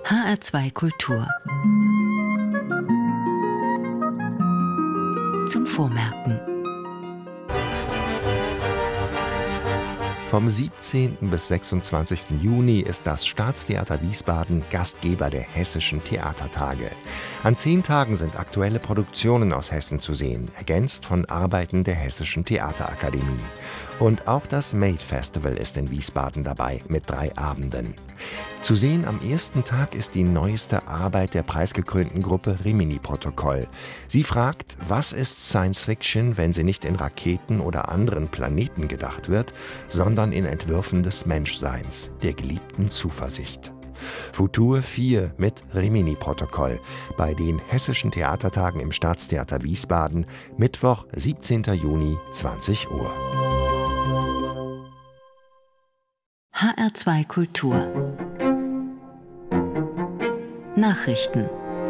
HR2 Kultur. Zum Vormerken. Vom 17. bis 26. Juni ist das Staatstheater Wiesbaden Gastgeber der Hessischen Theatertage. An 10 Tagen sind aktuelle Produktionen aus Hessen zu sehen, ergänzt von Arbeiten der Hessischen Theaterakademie. Und auch das Made Festival ist in Wiesbaden dabei mit 3 Abenden. Zu sehen am ersten Tag ist die neueste Arbeit der preisgekrönten Gruppe Rimini-Protokoll. Sie fragt, was ist Science Fiction, wenn sie nicht in Raketen oder anderen Planeten gedacht wird, sondern in Entwürfen des Menschseins, der geliebten Zuversicht. Futur 4 mit Rimini-Protokoll bei den Hessischen Theatertagen im Staatstheater Wiesbaden, Mittwoch, 17. Juni, 20 Uhr. HR2 Kultur. Nachrichten.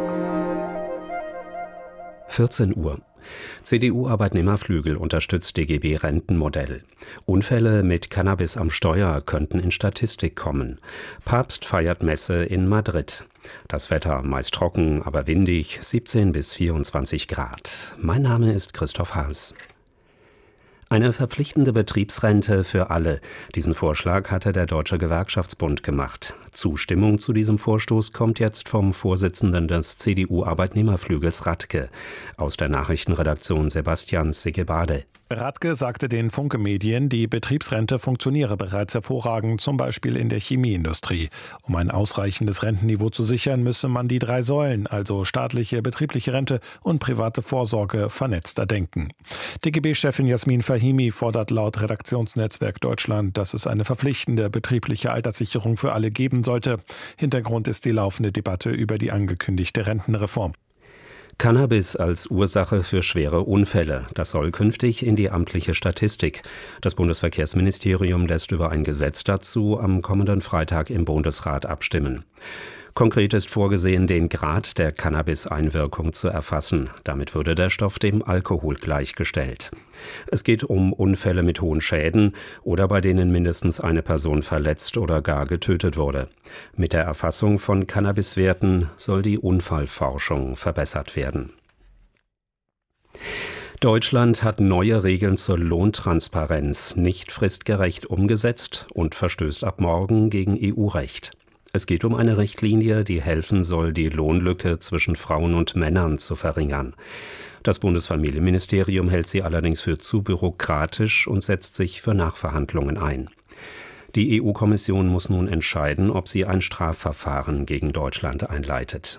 14 Uhr. CDU-Arbeitnehmerflügel unterstützt DGB-Rentenmodell. Unfälle mit Cannabis am Steuer könnten in Statistik kommen. Papst feiert Messe in Madrid. Das Wetter meist trocken, aber windig, 17 bis 24 Grad. Mein Name ist Christoph Haas. Eine verpflichtende Betriebsrente für alle. Diesen Vorschlag hatte der Deutsche Gewerkschaftsbund gemacht. Zustimmung zu diesem Vorstoß kommt jetzt vom Vorsitzenden des CDU-Arbeitnehmerflügels Radke. Aus der Nachrichtenredaktion Sebastian Sigebade. Radke sagte den Funke Medien, die Betriebsrente funktioniere bereits hervorragend, zum Beispiel in der Chemieindustrie. Um ein ausreichendes Rentenniveau zu sichern, müsse man die 3 Säulen, also staatliche, betriebliche Rente und private Vorsorge, vernetzter denken. DGB-Chefin Jasmin Fahimi fordert laut Redaktionsnetzwerk Deutschland, dass es eine verpflichtende betriebliche Alterssicherung für alle geben sollte. Hintergrund ist die laufende Debatte über die angekündigte Rentenreform. Cannabis als Ursache für schwere Unfälle. Das soll künftig in die amtliche Statistik. Das Bundesverkehrsministerium lässt über ein Gesetz dazu am kommenden Freitag im Bundesrat abstimmen. Konkret ist vorgesehen, den Grad der Cannabis-Einwirkung zu erfassen. Damit würde der Stoff dem Alkohol gleichgestellt. Es geht um Unfälle mit hohen Schäden oder bei denen mindestens eine Person verletzt oder gar getötet wurde. Mit der Erfassung von Cannabiswerten soll die Unfallforschung verbessert werden. Deutschland hat neue Regeln zur Lohntransparenz nicht fristgerecht umgesetzt und verstößt ab morgen gegen EU-Recht. Es geht um eine Richtlinie, die helfen soll, die Lohnlücke zwischen Frauen und Männern zu verringern. Das Bundesfamilienministerium hält sie allerdings für zu bürokratisch und setzt sich für Nachverhandlungen ein. Die EU-Kommission muss nun entscheiden, ob sie ein Strafverfahren gegen Deutschland einleitet.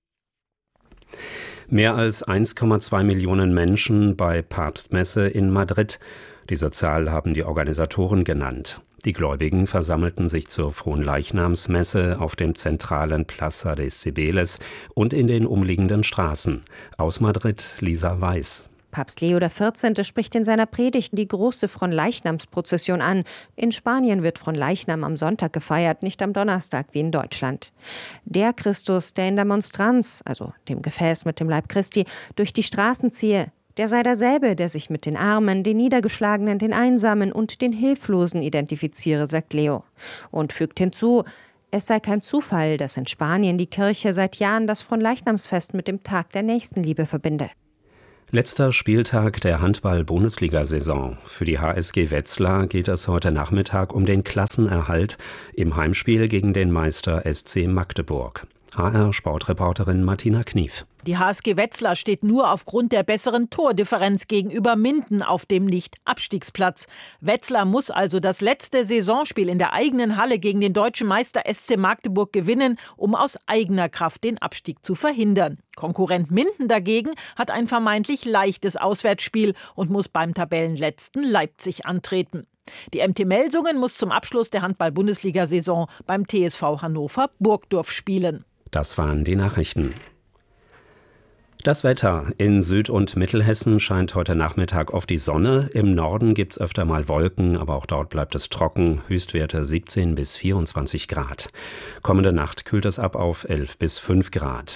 Mehr als 1,2 Millionen Menschen bei Papstmesse in Madrid. Diese Zahl haben die Organisatoren genannt. Die Gläubigen versammelten sich zur Fronleichnamsmesse auf dem zentralen Plaza de Cibeles und in den umliegenden Straßen. Aus Madrid Lisa Weiß. Papst Leo XIV. Spricht in seiner Predigt die große Fronleichnamsprozession an. In Spanien wird Fronleichnam am Sonntag gefeiert, nicht am Donnerstag wie in Deutschland. Der Christus, der in der Monstranz, also dem Gefäß mit dem Leib Christi, durch die Straßen ziehe, der sei derselbe, der sich mit den Armen, den Niedergeschlagenen, den Einsamen und den Hilflosen identifiziere, sagt Leo. Und fügt hinzu, es sei kein Zufall, dass in Spanien die Kirche seit Jahren das Fronleichnamsfest mit dem Tag der Nächstenliebe verbinde. Letzter Spieltag der Handball-Bundesliga-Saison. Für die HSG Wetzlar geht es heute Nachmittag um den Klassenerhalt im Heimspiel gegen den Meister SC Magdeburg. HR-Sportreporterin Martina Knief. Die HSG Wetzlar steht nur aufgrund der besseren Tordifferenz gegenüber Minden auf dem Nicht-Abstiegsplatz. Wetzlar muss also das letzte Saisonspiel in der eigenen Halle gegen den deutschen Meister SC Magdeburg gewinnen, um aus eigener Kraft den Abstieg zu verhindern. Konkurrent Minden dagegen hat ein vermeintlich leichtes Auswärtsspiel und muss beim Tabellenletzten Leipzig antreten. Die MT Melsungen muss zum Abschluss der Handball-Bundesliga-Saison beim TSV Hannover Burgdorf spielen. Das waren die Nachrichten. Das Wetter. In Süd- und Mittelhessen scheint heute Nachmittag oft die Sonne. Im Norden gibt es öfter mal Wolken, aber auch dort bleibt es trocken. Höchstwerte 17 bis 24 Grad. Kommende Nacht kühlt es ab auf 11 bis 5 Grad.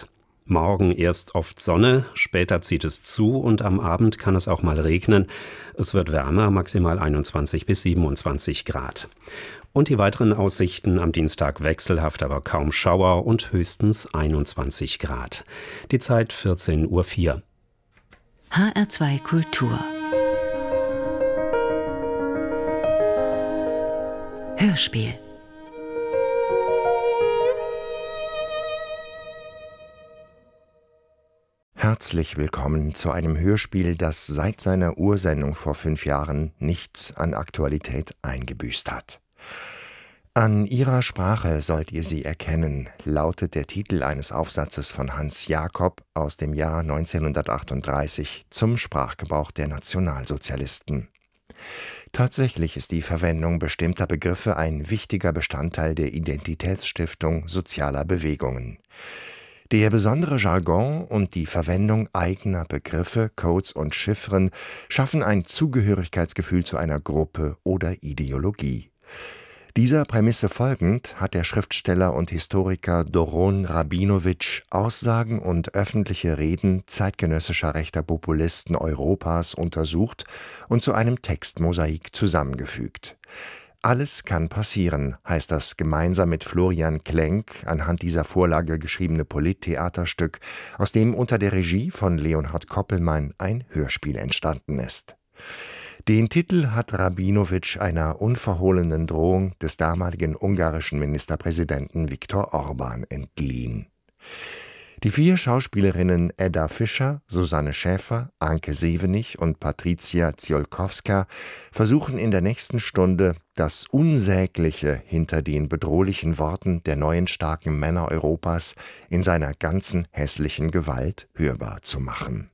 Morgen erst oft Sonne, später zieht es zu und am Abend kann es auch mal regnen. Es wird wärmer, maximal 21 bis 27 Grad. Und die weiteren Aussichten: am Dienstag wechselhaft, aber kaum Schauer und höchstens 21 Grad. Die Zeit 14:04 Uhr. HR2 Kultur. Hörspiel. Herzlich willkommen zu einem Hörspiel, das seit seiner Ursendung vor 5 Jahren nichts an Aktualität eingebüßt hat. An ihrer Sprache sollt ihr sie erkennen, lautet der Titel eines Aufsatzes von Hans Jakob aus dem Jahr 1938 zum Sprachgebrauch der Nationalsozialisten. Tatsächlich ist die Verwendung bestimmter Begriffe ein wichtiger Bestandteil der Identitätsstiftung sozialer Bewegungen. Der besondere Jargon und die Verwendung eigener Begriffe, Codes und Chiffren schaffen ein Zugehörigkeitsgefühl zu einer Gruppe oder Ideologie. Dieser Prämisse folgend hat der Schriftsteller und Historiker Doron Rabinowitsch Aussagen und öffentliche Reden zeitgenössischer rechter Populisten Europas untersucht und zu einem Textmosaik zusammengefügt. Alles kann passieren, heißt das gemeinsam mit Florian Klenk anhand dieser Vorlage geschriebene Polittheaterstück, aus dem unter der Regie von Leonhard Koppelmann ein Hörspiel entstanden ist. Den Titel hat Rabinowitsch einer unverhohlenen Drohung des damaligen ungarischen Ministerpräsidenten Viktor Orbán entliehen. Die 4 Schauspielerinnen Edda Fischer, Susanne Schäfer, Anke Sevenich und Patricia Ziolkowska versuchen in der nächsten Stunde, das Unsägliche hinter den bedrohlichen Worten der neuen starken Männer Europas in seiner ganzen hässlichen Gewalt hörbar zu machen.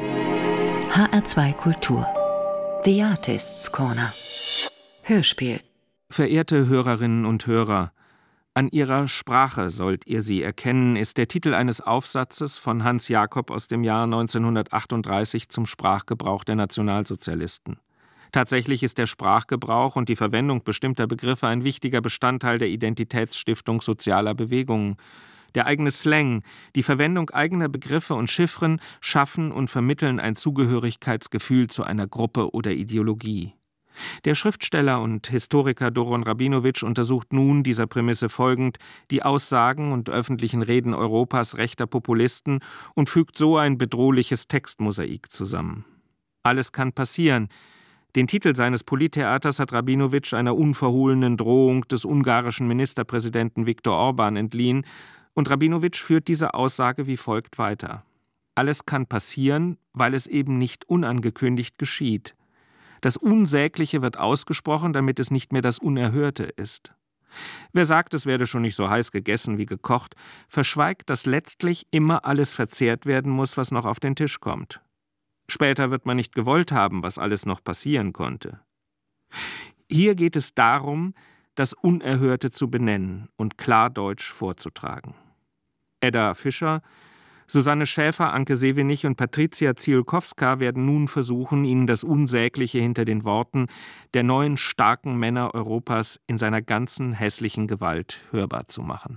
HR2 Kultur. The Artists Corner. Hörspiel. Verehrte Hörerinnen und Hörer, an ihrer Sprache sollt ihr sie erkennen, ist der Titel eines Aufsatzes von Hans Jakob aus dem Jahr 1938 zum Sprachgebrauch der Nationalsozialisten. Tatsächlich ist der Sprachgebrauch und die Verwendung bestimmter Begriffe ein wichtiger Bestandteil der Identitätsstiftung sozialer Bewegungen. Der eigene Slang, die Verwendung eigener Begriffe und Chiffren schaffen und vermitteln ein Zugehörigkeitsgefühl zu einer Gruppe oder Ideologie. Der Schriftsteller und Historiker Doron Rabinowitsch untersucht nun, dieser Prämisse folgend, die Aussagen und öffentlichen Reden Europas rechter Populisten und fügt so ein bedrohliches Textmosaik zusammen. Alles kann passieren. Den Titel seines Polittheaters hat Rabinowitsch einer unverhohlenen Drohung des ungarischen Ministerpräsidenten Viktor Orbán entliehen, und Rabinowitsch führt diese Aussage wie folgt weiter. Alles kann passieren, weil es eben nicht unangekündigt geschieht. Das Unsägliche wird ausgesprochen, damit es nicht mehr das Unerhörte ist. Wer sagt, es werde schon nicht so heiß gegessen wie gekocht, verschweigt, dass letztlich immer alles verzehrt werden muss, was noch auf den Tisch kommt. Später wird man nicht gewollt haben, was alles noch passieren konnte. Hier geht es darum, das Unerhörte zu benennen und klardeutsch vorzutragen. Edda Fischer, Susanne Schäfer, Anke Sevenich und Patricia Ziolkowska werden nun versuchen, ihnen das Unsägliche hinter den Worten der neuen starken Männer Europas in seiner ganzen hässlichen Gewalt hörbar zu machen.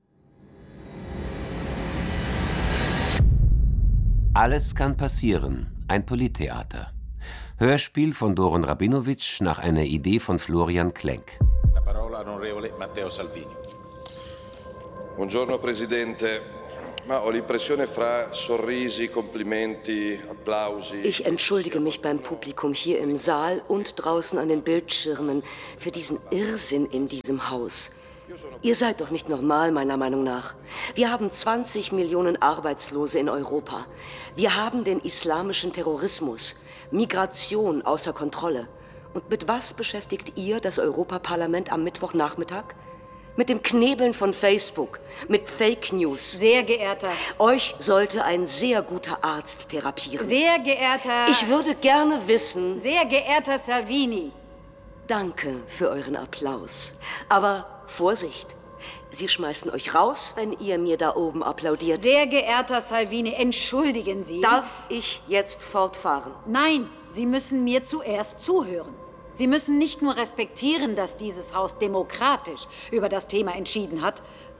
Alles kann passieren, ein Polittheater. Hörspiel von Doron Rabinowitsch nach einer Idee von Florian Klenk. La parola onorevole Matteo Salvini. Buongiorno Presidente. Ma ho l'impressione fra sorrisi, complimenti, applausi. Ich entschuldige mich beim Publikum hier im Saal und draußen an den Bildschirmen für diesen Irrsinn in diesem Haus. Ihr seid doch nicht normal, meiner Meinung nach. Wir haben 20 Millionen Arbeitslose in Europa. Wir haben den islamischen Terrorismus, Migration außer Kontrolle. Und mit was beschäftigt ihr das Europaparlament am Mittwochnachmittag? Mit dem Knebeln von Facebook, mit Fake News. Sehr geehrter. Euch sollte ein sehr guter Arzt therapieren. Sehr geehrter. Ich würde gerne wissen. Sehr geehrter Salvini. Danke für euren Applaus. Aber Vorsicht, sie schmeißen euch raus, wenn ihr mir da oben applaudiert. Sehr geehrter Salvini, entschuldigen Sie. Darf ich jetzt fortfahren? Nein, Sie müssen mir zuerst zuhören. Sie müssen nicht nur respektieren, dass dieses Haus demokratisch über das Thema entschieden hat,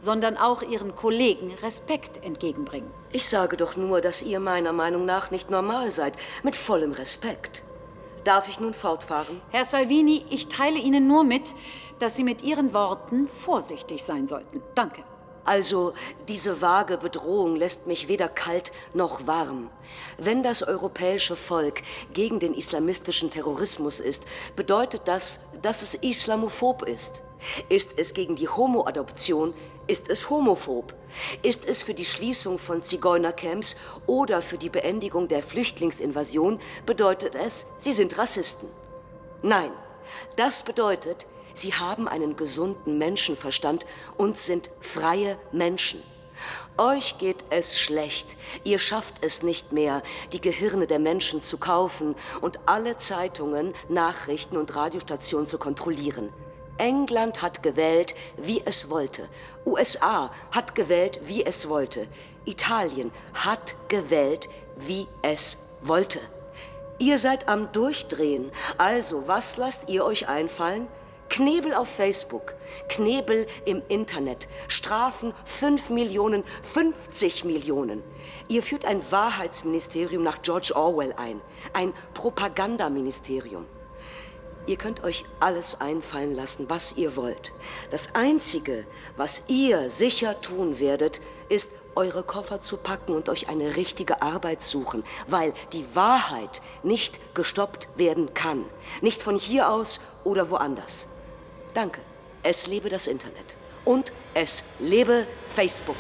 sondern auch ihren Kollegen Respekt entgegenbringen. Ich sage doch nur, dass ihr meiner Meinung nach nicht normal seid, mit vollem Respekt. Darf ich nun fortfahren? Herr Salvini, ich teile Ihnen nur mit, dass Sie mit Ihren Worten vorsichtig sein sollten. Danke. Also, diese vage Bedrohung lässt mich weder kalt noch warm. Wenn das europäische Volk gegen den islamistischen Terrorismus ist, bedeutet das, dass es islamophob ist. Ist es gegen die Homo-Adoption, ist es homophob. Ist es für die Schließung von Zigeunercamps oder für die Beendigung der Flüchtlingsinvasion, bedeutet es, sie sind Rassisten. Nein, das bedeutet, sie haben einen gesunden Menschenverstand und sind freie Menschen. Euch geht es schlecht. Ihr schafft es nicht mehr, die Gehirne der Menschen zu kaufen und alle Zeitungen, Nachrichten und Radiostationen zu kontrollieren. England hat gewählt, wie es wollte. USA hat gewählt, wie es wollte. Italien hat gewählt, wie es wollte. Ihr seid am Durchdrehen. Also, was lasst ihr euch einfallen? Knebel auf Facebook, Knebel im Internet, Strafen 5 Millionen, 50 Millionen. Ihr führt ein Wahrheitsministerium nach George Orwell ein Propagandaministerium. Ihr könnt euch alles einfallen lassen, was ihr wollt. Das Einzige, was ihr sicher tun werdet, ist, eure Koffer zu packen und euch eine richtige Arbeit suchen, weil die Wahrheit nicht gestoppt werden kann. Nicht von hier aus oder woanders. Danke. Es lebe das Internet. Und es lebe Facebook.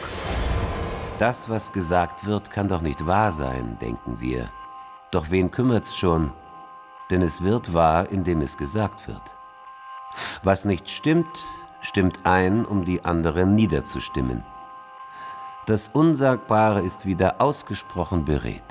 Das, was gesagt wird, kann doch nicht wahr sein, denken wir. Doch wen kümmert's schon? Denn es wird wahr, indem es gesagt wird. Was nicht stimmt, stimmt ein, um die anderen niederzustimmen. Das Unsagbare ist wieder ausgesprochen beredt.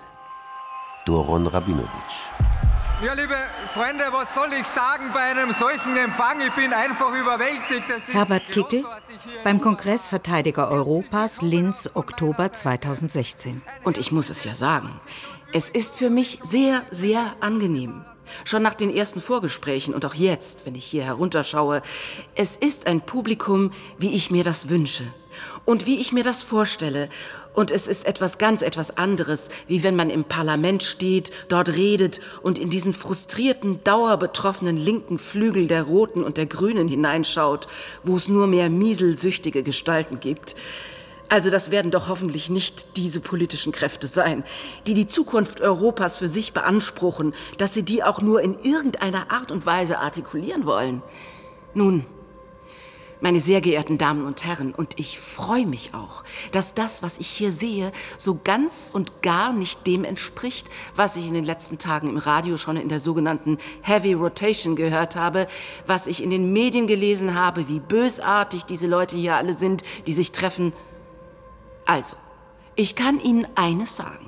Doron Rabinowitsch. Ja, liebe Freunde, was soll ich sagen bei einem solchen Empfang? Ich bin einfach überwältigt. Herbert Kickl beim Kongress Verteidiger Europas Linz, Oktober 2016. Und ich muss es ja sagen, es ist für mich sehr, sehr angenehm. Schon nach den ersten Vorgesprächen und auch jetzt, wenn ich hier herunterschaue, es ist ein Publikum, wie ich mir das wünsche und wie ich mir das vorstelle. Und es ist etwas anderes, wie wenn man im Parlament steht, dort redet und in diesen frustrierten, dauerbetroffenen linken Flügel der Roten und der Grünen hineinschaut, wo es nur mehr mieselsüchtige Gestalten gibt. Also das werden doch hoffentlich nicht diese politischen Kräfte sein, die die Zukunft Europas für sich beanspruchen, dass sie die auch nur in irgendeiner Art und Weise artikulieren wollen. Nun, meine sehr geehrten Damen und Herren, und ich freue mich auch, dass das, was ich hier sehe, so ganz und gar nicht dem entspricht, was ich in den letzten Tagen im Radio schon in der sogenannten Heavy Rotation gehört habe, was ich in den Medien gelesen habe, wie bösartig diese Leute hier alle sind, die sich treffen. Also, ich kann Ihnen eines sagen.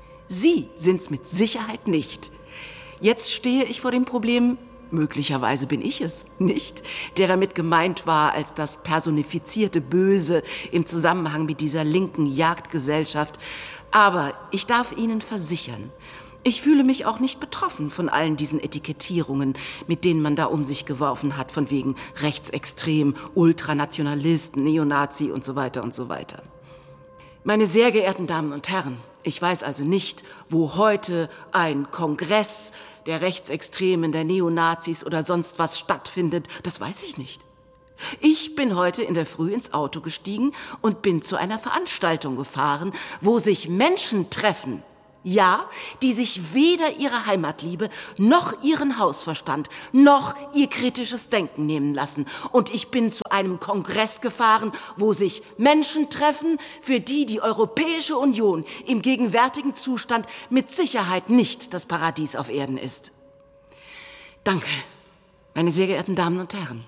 Sie sind's mit Sicherheit nicht. Jetzt stehe ich vor dem Problem, möglicherweise bin ich es nicht, der damit gemeint war als das personifizierte Böse im Zusammenhang mit dieser linken Jagdgesellschaft. Aber ich darf Ihnen versichern, ich fühle mich auch nicht betroffen von allen diesen Etikettierungen, mit denen man da um sich geworfen hat, von wegen Rechtsextrem, Ultranationalist, Neonazi und so weiter und so weiter. Meine sehr geehrten Damen und Herren, ich weiß also nicht, wo heute ein Kongress der Rechtsextremen, der Neonazis oder sonst was stattfindet. Das weiß ich nicht. Ich bin heute in der Früh ins Auto gestiegen und bin zu einer Veranstaltung gefahren, wo sich Menschen treffen. Ja, die sich weder ihre Heimatliebe, noch ihren Hausverstand, noch ihr kritisches Denken nehmen lassen. Und ich bin zu einem Kongress gefahren, wo sich Menschen treffen, für die die Europäische Union im gegenwärtigen Zustand mit Sicherheit nicht das Paradies auf Erden ist. Danke, meine sehr geehrten Damen und Herren.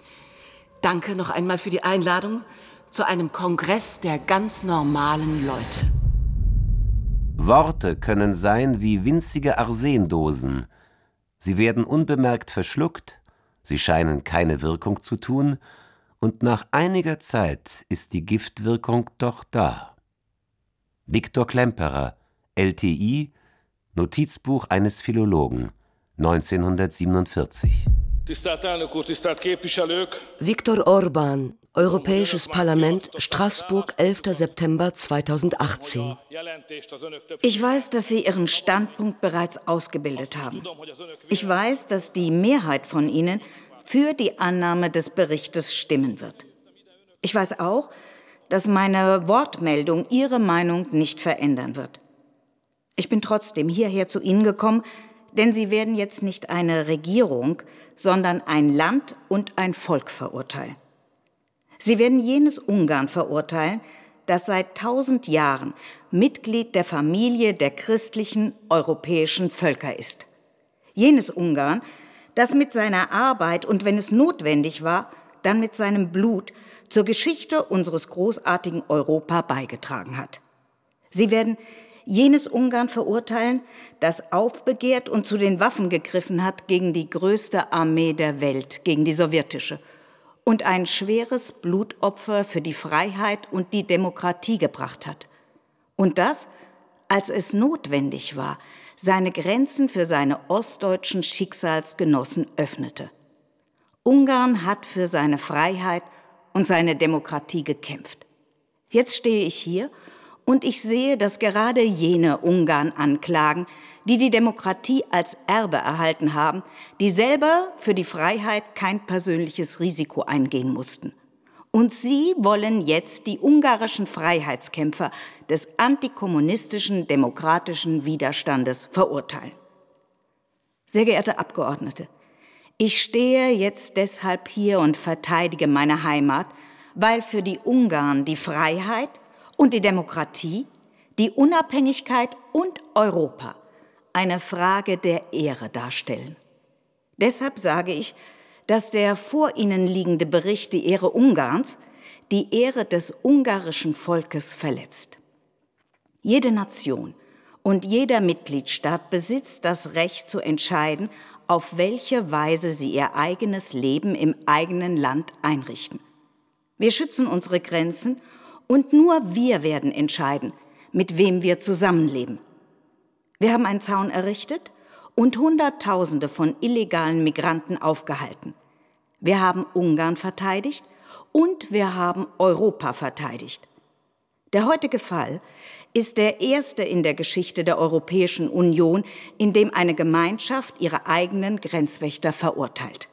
Danke noch einmal für die Einladung zu einem Kongress der ganz normalen Leute. Worte können sein wie winzige Arsendosen. Sie werden unbemerkt verschluckt, sie scheinen keine Wirkung zu tun, und nach einiger Zeit ist die Giftwirkung doch da. Viktor Klemperer, LTI, Notizbuch eines Philologen, 1947. Viktor Orbán, Europäisches Parlament, Straßburg, 11. September 2018. Ich weiß, dass Sie Ihren Standpunkt bereits ausgebildet haben. Ich weiß, dass die Mehrheit von Ihnen für die Annahme des Berichtes stimmen wird. Ich weiß auch, dass meine Wortmeldung Ihre Meinung nicht verändern wird. Ich bin trotzdem hierher zu Ihnen gekommen, denn Sie werden jetzt nicht eine Regierung, sondern ein Land und ein Volk verurteilen. Sie werden jenes Ungarn verurteilen, das seit 1000 Jahren Mitglied der Familie der christlichen europäischen Völker ist. Jenes Ungarn, das mit seiner Arbeit und, wenn es notwendig war, dann mit seinem Blut zur Geschichte unseres großartigen Europa beigetragen hat. Sie werden jenes Ungarn verurteilen, das aufbegehrt und zu den Waffen gegriffen hat gegen die größte Armee der Welt, gegen die sowjetische, und ein schweres Blutopfer für die Freiheit und die Demokratie gebracht hat. Und das, als es notwendig war, seine Grenzen für seine ostdeutschen Schicksalsgenossen öffnete. Ungarn hat für seine Freiheit und seine Demokratie gekämpft. Jetzt stehe ich hier und ich sehe, dass gerade jene Ungarn anklagen, die die Demokratie als Erbe erhalten haben, die selber für die Freiheit kein persönliches Risiko eingehen mussten. Und sie wollen jetzt die ungarischen Freiheitskämpfer des antikommunistischen demokratischen Widerstandes verurteilen. Sehr geehrte Abgeordnete, ich stehe jetzt deshalb hier und verteidige meine Heimat, weil für die Ungarn die Freiheit und die Demokratie, die Unabhängigkeit und Europa eine Frage der Ehre darstellen. Deshalb sage ich, dass der vor Ihnen liegende Bericht die Ehre Ungarns, die Ehre des ungarischen Volkes verletzt. Jede Nation und jeder Mitgliedstaat besitzt das Recht zu entscheiden, auf welche Weise sie ihr eigenes Leben im eigenen Land einrichten. Wir schützen unsere Grenzen und nur wir werden entscheiden, mit wem wir zusammenleben. Wir haben einen Zaun errichtet und Hunderttausende von illegalen Migranten aufgehalten. Wir haben Ungarn verteidigt und wir haben Europa verteidigt. Der heutige Fall ist der erste in der Geschichte der Europäischen Union, in dem eine Gemeinschaft ihre eigenen Grenzwächter verurteilt.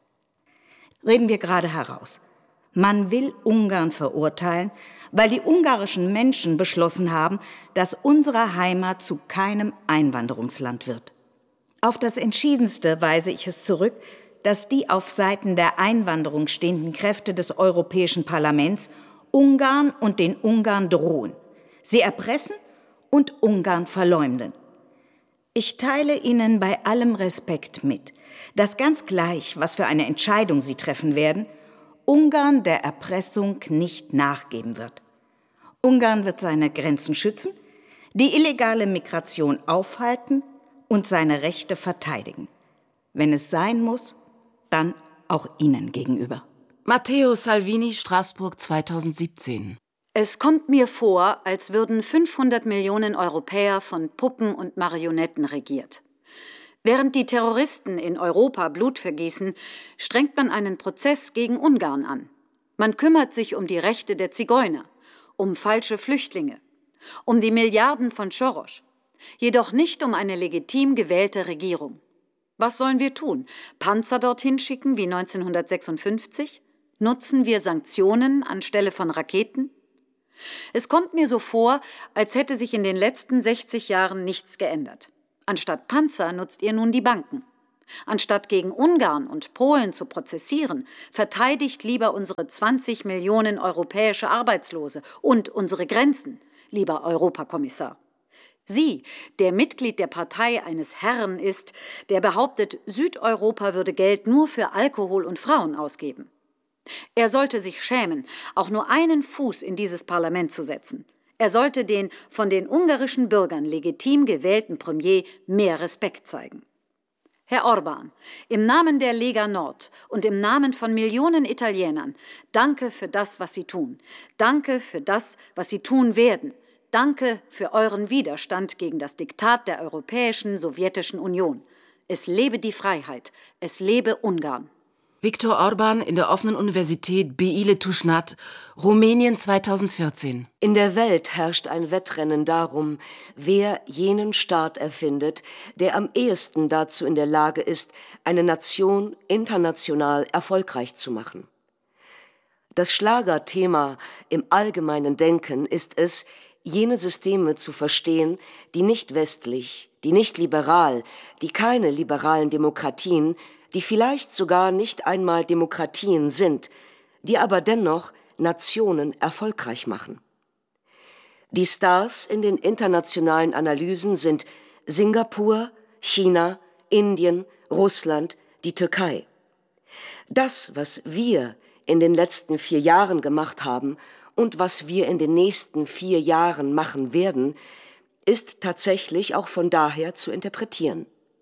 Reden wir gerade heraus. Man will Ungarn verurteilen, weil die ungarischen Menschen beschlossen haben, dass unsere Heimat zu keinem Einwanderungsland wird. Auf das Entschiedenste weise ich es zurück, dass die auf Seiten der Einwanderung stehenden Kräfte des Europäischen Parlaments Ungarn und den Ungarn drohen, sie erpressen und Ungarn verleumden. Ich teile Ihnen bei allem Respekt mit, dass ganz gleich, was für eine Entscheidung Sie treffen werden, Ungarn der Erpressung nicht nachgeben wird. Ungarn wird seine Grenzen schützen, die illegale Migration aufhalten und seine Rechte verteidigen. Wenn es sein muss, dann auch Ihnen gegenüber. Matteo Salvini, Straßburg 2017. Es kommt mir vor, als würden 500 Millionen Europäer von Puppen und Marionetten regiert. Während die Terroristen in Europa Blut vergießen, strengt man einen Prozess gegen Ungarn an. Man kümmert sich um die Rechte der Zigeuner, um falsche Flüchtlinge, um die Milliarden von Soros, jedoch nicht um eine legitim gewählte Regierung. Was sollen wir tun? Panzer dorthin schicken wie 1956? Nutzen wir Sanktionen anstelle von Raketen? Es kommt mir so vor, als hätte sich in den letzten 60 Jahren nichts geändert. Anstatt Panzer nutzt ihr nun die Banken. Anstatt gegen Ungarn und Polen zu prozessieren, verteidigt lieber unsere 20 Millionen europäische Arbeitslose und unsere Grenzen, lieber Europakommissar. Sie, der Mitglied der Partei eines Herrn ist, der behauptet, Südeuropa würde Geld nur für Alkohol und Frauen ausgeben. Er sollte sich schämen, auch nur einen Fuß in dieses Parlament zu setzen. Er sollte den von den ungarischen Bürgern legitim gewählten Premier mehr Respekt zeigen. Herr Orbán, im Namen der Lega Nord und im Namen von Millionen Italienern, danke für das, was Sie tun. Danke für das, was Sie tun werden. Danke für euren Widerstand gegen das Diktat der Europäischen Sowjetischen Union. Es lebe die Freiheit. Es lebe Ungarn. Viktor Orbán in der offenen Universität Beile-Tușnad, Rumänien 2014. In der Welt herrscht ein Wettrennen darum, wer jenen Staat erfindet, der am ehesten dazu in der Lage ist, eine Nation international erfolgreich zu machen. Das Schlagerthema im allgemeinen Denken ist es, jene Systeme zu verstehen, die nicht westlich, die nicht liberal, die keine liberalen Demokratien, die vielleicht sogar nicht einmal Demokratien sind, die aber dennoch Nationen erfolgreich machen. Die Stars in den internationalen Analysen sind Singapur, China, Indien, Russland, die Türkei. Das, was wir in den letzten 4 Jahren gemacht haben und was wir in den nächsten 4 Jahren machen werden, ist tatsächlich auch von daher zu interpretieren.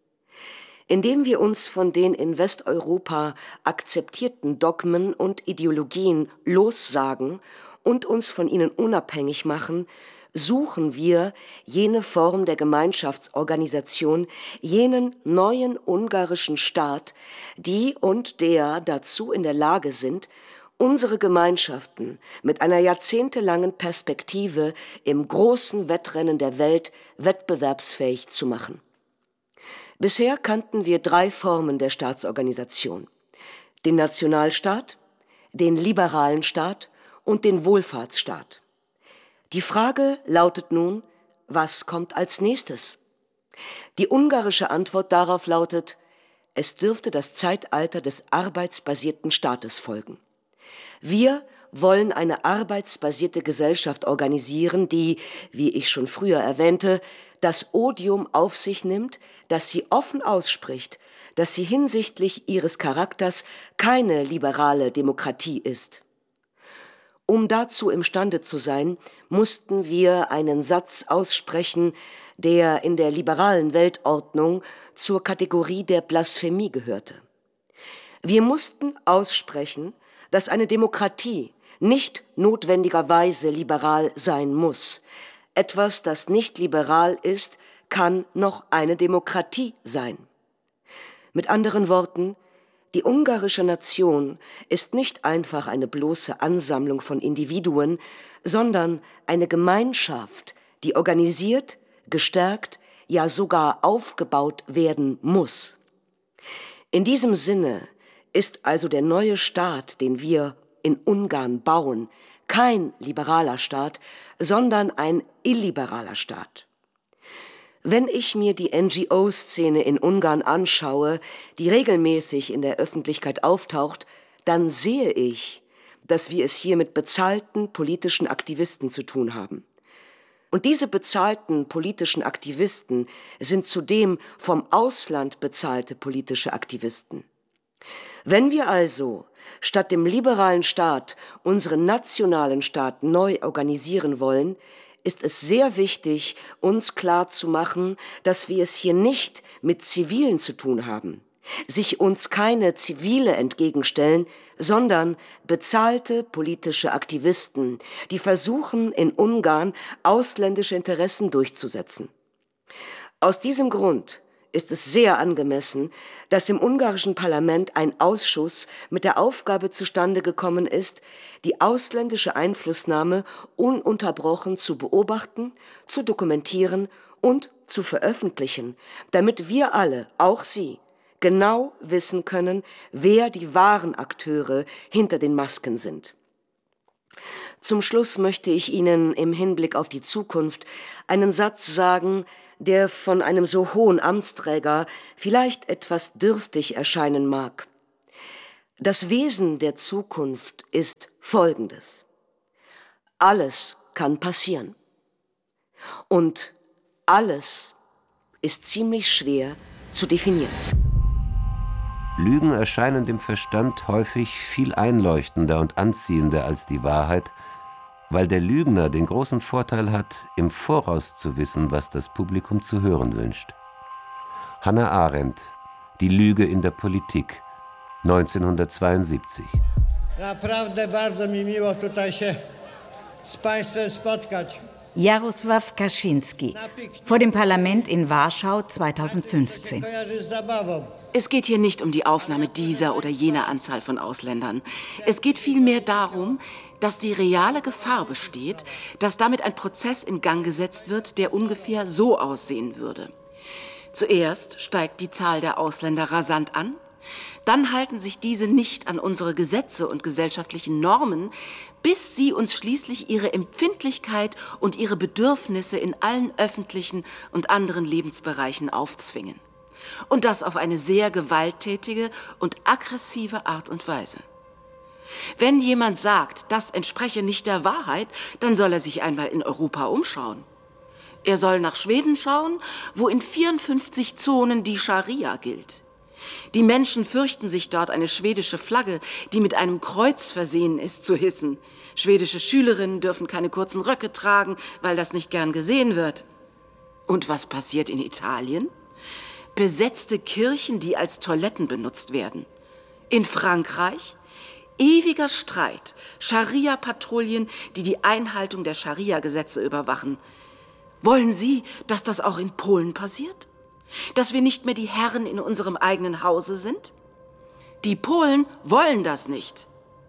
Indem wir uns von den in Westeuropa akzeptierten Dogmen und Ideologien lossagen und uns von ihnen unabhängig machen, suchen wir jene Form der Gemeinschaftsorganisation, jenen neuen ungarischen Staat, die und der dazu in der Lage sind, unsere Gemeinschaften mit einer jahrzehntelangen Perspektive im großen Wettrennen der Welt wettbewerbsfähig zu machen. Bisher kannten wir 3 Formen der Staatsorganisation: den Nationalstaat, den liberalen Staat und den Wohlfahrtsstaat. Die Frage lautet nun, was kommt als nächstes? Die ungarische Antwort darauf lautet, es dürfte das Zeitalter des arbeitsbasierten Staates folgen. Wir wollen eine arbeitsbasierte Gesellschaft organisieren, die, wie ich schon früher erwähnte, das Odium auf sich nimmt, das sie offen ausspricht, dass sie hinsichtlich ihres Charakters keine liberale Demokratie ist. Um dazu imstande zu sein, mussten wir einen Satz aussprechen, der in der liberalen Weltordnung zur Kategorie der Blasphemie gehörte. Wir mussten aussprechen, dass eine Demokratie nicht notwendigerweise liberal sein muss. Etwas, das nicht liberal ist, kann noch eine Demokratie sein. Mit anderen Worten, die ungarische Nation ist nicht einfach eine bloße Ansammlung von Individuen, sondern eine Gemeinschaft, die organisiert, gestärkt, ja sogar aufgebaut werden muss. In diesem Sinne ist also der neue Staat, den wir in Ungarn bauen, kein liberaler Staat, sondern ein illiberaler Staat. Wenn ich mir die NGO-Szene in Ungarn anschaue, die regelmäßig in der Öffentlichkeit auftaucht, dann sehe ich, dass wir es hier mit bezahlten politischen Aktivisten zu tun haben. Und diese bezahlten politischen Aktivisten sind zudem vom Ausland bezahlte politische Aktivisten. Wenn wir also statt dem liberalen Staat unseren nationalen Staat neu organisieren wollen, ist es sehr wichtig, uns klarzumachen, dass wir es hier nicht mit Zivilen zu tun haben, sich uns keine Zivile entgegenstellen, sondern bezahlte politische Aktivisten, die versuchen, in Ungarn ausländische Interessen durchzusetzen. Aus diesem Grund ist es sehr angemessen, dass im ungarischen Parlament ein Ausschuss mit der Aufgabe zustande gekommen ist, die ausländische Einflussnahme ununterbrochen zu beobachten, zu dokumentieren und zu veröffentlichen, damit wir alle, auch Sie, genau wissen können, wer die wahren Akteure hinter den Masken sind. Zum Schluss möchte ich Ihnen im Hinblick auf die Zukunft einen Satz sagen, der von einem so hohen Amtsträger vielleicht etwas dürftig erscheinen mag. Das Wesen der Zukunft ist Folgendes: Alles kann passieren. Und alles ist ziemlich schwer zu definieren. Lügen erscheinen dem Verstand häufig viel einleuchtender und anziehender als die Wahrheit, weil der Lügner den großen Vorteil hat, im Voraus zu wissen, was das Publikum zu hören wünscht. Hannah Arendt, Die Lüge in der Politik, 1972. Naprawdę bardzo mi miło tutaj się z Państwem spotkać. Jarosław Kaczyński vor dem Parlament in Warschau 2015. Es geht hier nicht um die Aufnahme dieser oder jener Anzahl von Ausländern. Es geht vielmehr darum, dass die reale Gefahr besteht, dass damit ein Prozess in Gang gesetzt wird, der ungefähr so aussehen würde. Zuerst steigt die Zahl der Ausländer rasant an, dann halten sich diese nicht an unsere Gesetze und gesellschaftlichen Normen, bis sie uns schließlich ihre Empfindlichkeit und ihre Bedürfnisse in allen öffentlichen und anderen Lebensbereichen aufzwingen. Und das auf eine sehr gewalttätige und aggressive Art und Weise. Wenn jemand sagt, das entspreche nicht der Wahrheit, dann soll er sich einmal in Europa umschauen. Er soll nach Schweden schauen, wo in 54 Zonen die Scharia gilt. Die Menschen fürchten sich dort, eine schwedische Flagge, die mit einem Kreuz versehen ist, zu hissen. Schwedische Schülerinnen dürfen keine kurzen Röcke tragen, weil das nicht gern gesehen wird. Und was passiert in Italien? Besetzte Kirchen, die als Toiletten benutzt werden. In Frankreich ewiger Streit, Scharia-Patrouillen, die die Einhaltung der Scharia-Gesetze überwachen. Wollen Sie, dass das auch in Polen passiert? Dass wir nicht mehr die Herren in unserem eigenen Hause sind? Die Polen wollen das nicht.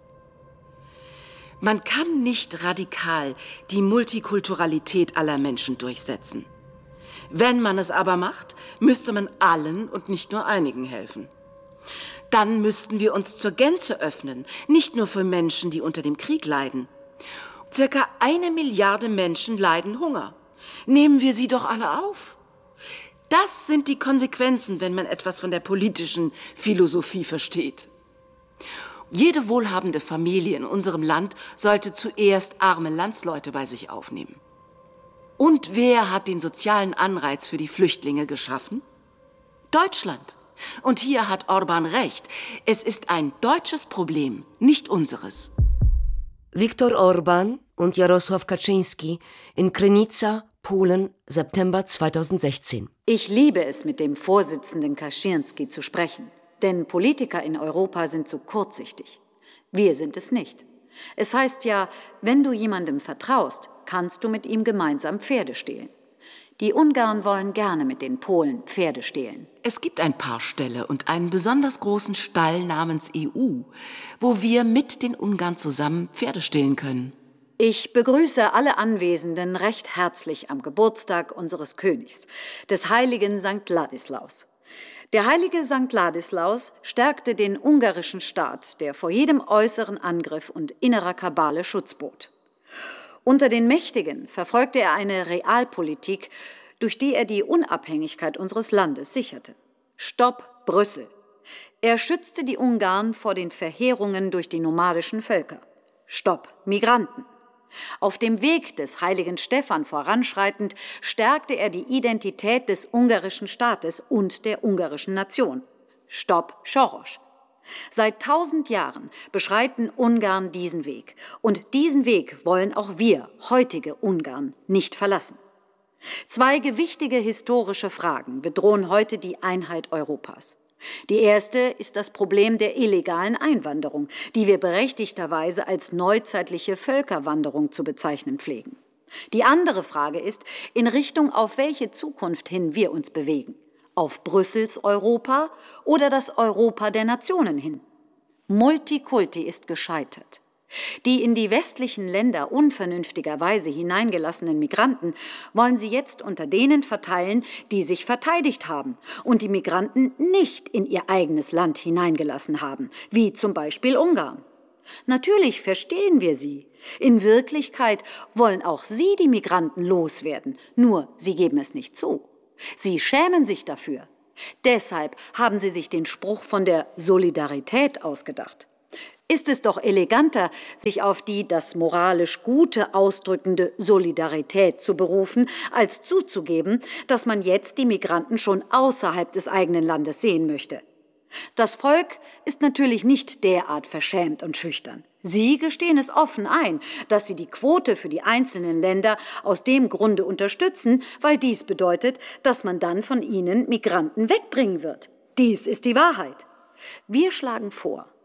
Man kann nicht radikal die Multikulturalität aller Menschen durchsetzen. Wenn man es aber macht, müsste man allen und nicht nur einigen helfen. Dann müssten wir uns zur Gänze öffnen, nicht nur für Menschen, die unter dem Krieg leiden. Circa 1 Milliarde Menschen leiden Hunger. Nehmen wir sie doch alle auf. Das sind die Konsequenzen, wenn man etwas von der politischen Philosophie versteht. Jede wohlhabende Familie in unserem Land sollte zuerst arme Landsleute bei sich aufnehmen. Und wer hat den sozialen Anreiz für die Flüchtlinge geschaffen? Deutschland. Und hier hat Orbán recht. Es ist ein deutsches Problem, nicht unseres. Viktor Orbán und Jarosław Kaczyński in Krynica, Polen, September 2016. Ich liebe es, mit dem Vorsitzenden Kaczyński zu sprechen. Denn Politiker in Europa sind zu kurzsichtig. Wir sind es nicht. Es heißt ja, wenn du jemandem vertraust, kannst du mit ihm gemeinsam Pferde stehlen. Die Ungarn wollen gerne mit den Polen Pferde stehlen. Es gibt ein paar Ställe und einen besonders großen Stall namens EU, wo wir mit den Ungarn zusammen Pferde stehlen können. Ich begrüße alle Anwesenden recht herzlich am Geburtstag unseres Königs, des heiligen St. Ladislaus. Der heilige St. Ladislaus stärkte den ungarischen Staat, der vor jedem äußeren Angriff und innerer Kabale Schutz bot. Unter den Mächtigen verfolgte er eine Realpolitik, durch die er die Unabhängigkeit unseres Landes sicherte. Stopp Brüssel! Er schützte die Ungarn vor den Verheerungen durch die nomadischen Völker. Stopp Migranten! Auf dem Weg des heiligen Stephan voranschreitend stärkte er die Identität des ungarischen Staates und der ungarischen Nation. Stopp Soros! Seit 1000 Jahren beschreiten Ungarn diesen Weg. Und diesen Weg wollen auch wir, heutige Ungarn, nicht verlassen. 2 gewichtige historische Fragen bedrohen heute die Einheit Europas. Die erste ist das Problem der illegalen Einwanderung, die wir berechtigterweise als neuzeitliche Völkerwanderung zu bezeichnen pflegen. Die andere Frage ist, in Richtung auf welche Zukunft hin wir uns bewegen. Auf Brüssels Europa oder das Europa der Nationen hin? Multikulti ist gescheitert. Die in die westlichen Länder unvernünftigerweise hineingelassenen Migranten wollen sie jetzt unter denen verteilen, die sich verteidigt haben und die Migranten nicht in ihr eigenes Land hineingelassen haben, wie zum Beispiel Ungarn. Natürlich verstehen wir sie. In Wirklichkeit wollen auch sie die Migranten loswerden, nur sie geben es nicht zu. Sie schämen sich dafür. Deshalb haben sie sich den Spruch von der Solidarität ausgedacht. Ist es doch eleganter, sich auf die das moralisch Gute ausdrückende Solidarität zu berufen, als zuzugeben, dass man jetzt die Migranten schon außerhalb des eigenen Landes sehen möchte. Das Volk ist natürlich nicht derart verschämt und schüchtern. Sie gestehen es offen ein, dass sie die Quote für die einzelnen Länder aus dem Grunde unterstützen, weil dies bedeutet, dass man dann von ihnen Migranten wegbringen wird. Dies ist die Wahrheit. Wir schlagen vor,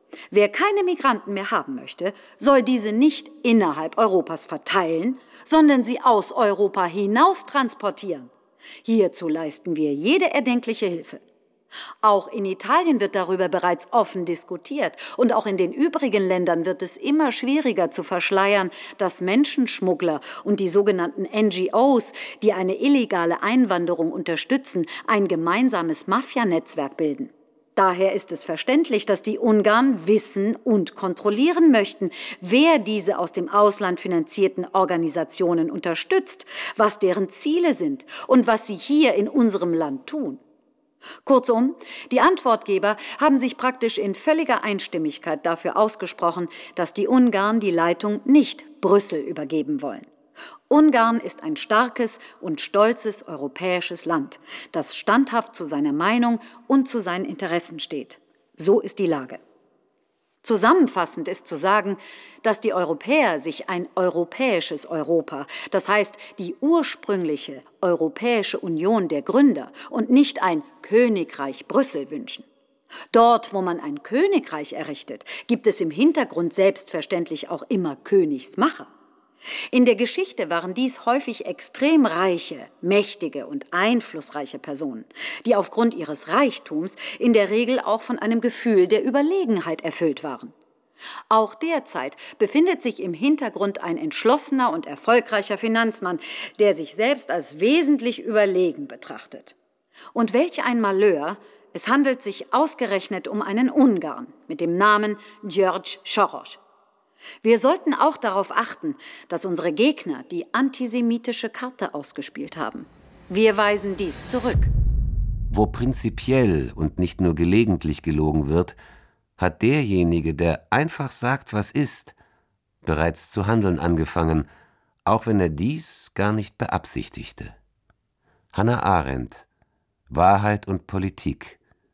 Wer keine Migranten mehr haben möchte, soll diese nicht innerhalb Europas verteilen, sondern sie aus Europa hinaus transportieren. Hierzu leisten wir jede erdenkliche Hilfe. Auch in Italien wird darüber bereits offen diskutiert und auch in den übrigen Ländern wird es immer schwieriger zu verschleiern, dass Menschenschmuggler und die sogenannten NGOs, die eine illegale Einwanderung unterstützen, ein gemeinsames Mafianetzwerk bilden. Daher ist es verständlich, dass die Ungarn wissen und kontrollieren möchten, wer diese aus dem Ausland finanzierten Organisationen unterstützt, was deren Ziele sind und was sie hier in unserem Land tun. Kurzum, die Antwortgeber haben sich praktisch in völliger Einstimmigkeit dafür ausgesprochen, dass die Ungarn die Leitung nicht Brüssel übergeben wollen. Ungarn ist ein starkes und stolzes europäisches Land, das standhaft zu seiner Meinung und zu seinen Interessen steht. So ist die Lage. Zusammenfassend ist zu sagen, dass die Europäer sich ein europäisches Europa, das heißt die ursprüngliche Europäische Union der Gründer und nicht ein Königreich Brüssel wünschen. Dort, wo man ein Königreich errichtet, gibt es im Hintergrund selbstverständlich auch immer Königsmacher. In der Geschichte waren dies häufig extrem reiche, mächtige und einflussreiche Personen, die aufgrund ihres Reichtums in der Regel auch von einem Gefühl der Überlegenheit erfüllt waren. Auch derzeit befindet sich im Hintergrund ein entschlossener und erfolgreicher Finanzmann, der sich selbst als wesentlich überlegen betrachtet. Und welch ein Malheur, es handelt sich ausgerechnet um einen Ungarn mit dem Namen György Soros. Wir sollten auch darauf achten, dass unsere Gegner die antisemitische Karte ausgespielt haben. Wir weisen dies zurück. Wo prinzipiell und nicht nur gelegentlich gelogen wird, hat derjenige, der einfach sagt, was ist, bereits zu handeln angefangen, auch wenn er dies gar nicht beabsichtigte. Hannah Arendt, Wahrheit und Politik,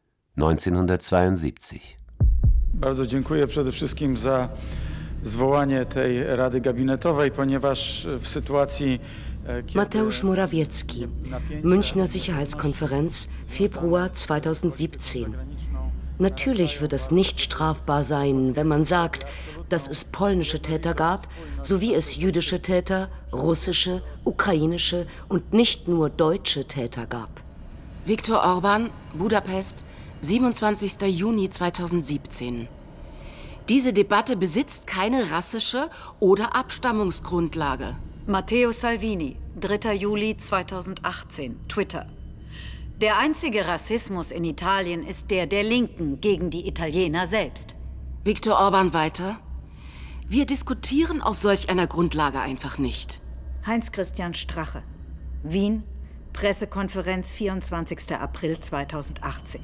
1972. Bardzo dziękuję przede wszystkim za zwołanie tej Rady Gabinetowej, ponieważ w sytuacji Mateusz Morawiecki, Münchner Sicherheitskonferenz, Februar 2017. Natürlich wird es nicht strafbar sein, wenn man sagt, dass es polnische Täter gab, sowie es jüdische Täter, russische, ukrainische und nicht nur deutsche Täter gab. Viktor Orbán, Budapest, 27. Juni 2017. Diese Debatte besitzt keine rassische oder Abstammungsgrundlage. Matteo Salvini, 3. Juli 2018, Twitter. Der einzige Rassismus in Italien ist der der Linken gegen die Italiener selbst. Viktor Orbán weiter. Wir diskutieren auf solch einer Grundlage einfach nicht. Heinz-Christian Strache, Wien, Pressekonferenz 24. April 2018.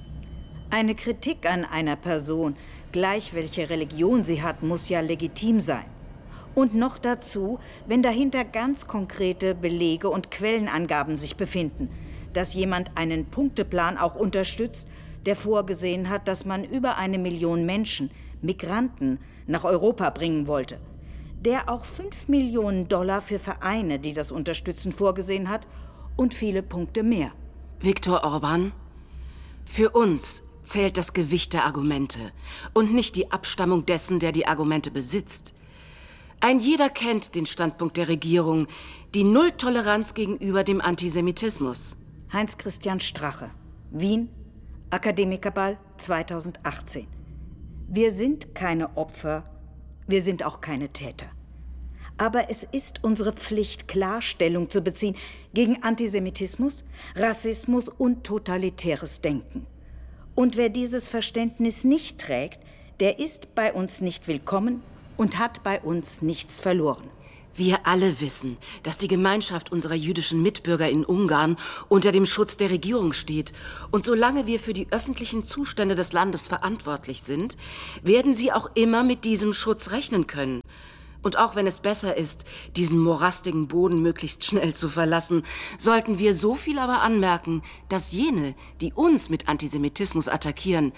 Eine Kritik an einer Person, gleich welche Religion sie hat, muss ja legitim sein. Und noch dazu, wenn dahinter ganz konkrete Belege und Quellenangaben sich befinden, dass jemand einen Punkteplan auch unterstützt, der vorgesehen hat, dass man über 1 Million Menschen, Migranten, nach Europa bringen wollte, der auch $5 Millionen für Vereine, die das unterstützen, vorgesehen hat und viele Punkte mehr. Viktor Orbán, für uns zählt das Gewicht der Argumente und nicht die Abstammung dessen, der die Argumente besitzt. Ein jeder kennt den Standpunkt der Regierung, die Nulltoleranz gegenüber dem Antisemitismus. Heinz-Christian Strache, Wien, Akademikerball 2018. Wir sind keine Opfer, wir sind auch keine Täter. Aber es ist unsere Pflicht, Klarstellung zu beziehen gegen Antisemitismus, Rassismus und totalitäres Denken. Und wer dieses Verständnis nicht trägt, der ist bei uns nicht willkommen und hat bei uns nichts verloren. Wir alle wissen, dass die Gemeinschaft unserer jüdischen Mitbürger in Ungarn unter dem Schutz der Regierung steht. Und solange wir für die öffentlichen Zustände des Landes verantwortlich sind, werden sie auch immer mit diesem Schutz rechnen können. Und auch wenn es besser ist, diesen morastigen Boden möglichst schnell zu verlassen, sollten wir so viel aber anmerken, dass jene, die uns mit Antisemitismus attackieren,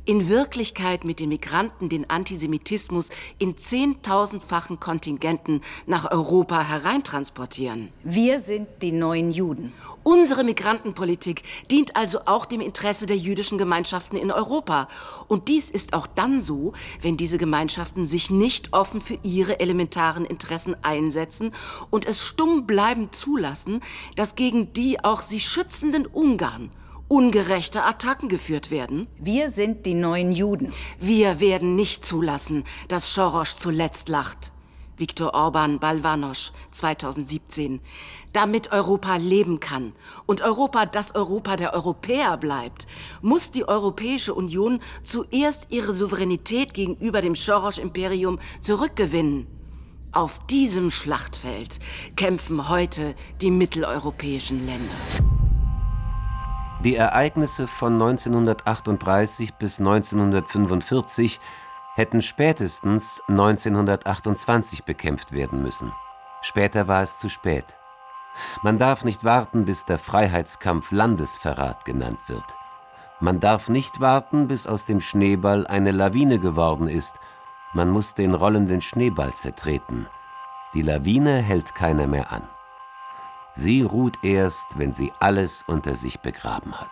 in Wirklichkeit mit den Migranten den Antisemitismus in 10.000-fachen Kontingenten nach Europa hereintransportieren. Wir sind die neuen Juden. Unsere Migrantenpolitik dient also auch dem Interesse der jüdischen Gemeinschaften in Europa. Und dies ist auch dann so, wenn diese Gemeinschaften sich nicht offen für ihre elementaren Interessen einsetzen und es stumm bleiben zulassen, dass gegen die auch sie schützenden Ungarn ungerechte Attacken geführt werden. Wir sind die neuen Juden. Wir werden nicht zulassen, dass Soros zuletzt lacht. Viktor Orban Balvanosch, 2017. Damit Europa leben kann und Europa das Europa der Europäer bleibt, muss die Europäische Union zuerst ihre Souveränität gegenüber dem Soros-Imperium zurückgewinnen. Auf diesem Schlachtfeld kämpfen heute die mitteleuropäischen Länder. Die Ereignisse von 1938 bis 1945 hätten spätestens 1928 bekämpft werden müssen. Später war es zu spät. Man darf nicht warten, bis der Freiheitskampf Landesverrat genannt wird. Man darf nicht warten, bis aus dem Schneeball eine Lawine geworden ist. Man muss den rollenden Schneeball zertreten. Die Lawine hält keiner mehr an. Sie ruht erst, wenn sie alles unter sich begraben hat.